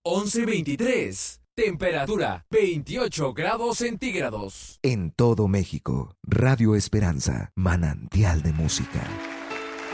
11:23. Temperatura 28 grados centígrados. En todo México, Radio Esperanza, manantial de música.